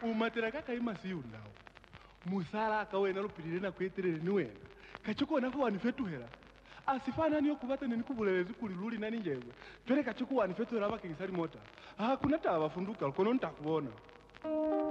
umatera kakaima siyundawo musala akawena lupirire nakweterere niwena kachikuona ko wanifetuhera asifanani yokuvatane nikuvulelezi kuli luli nani njegwe pere kachiku wanifetuhera vakigisali mota kuna tava funduka kono ntakuona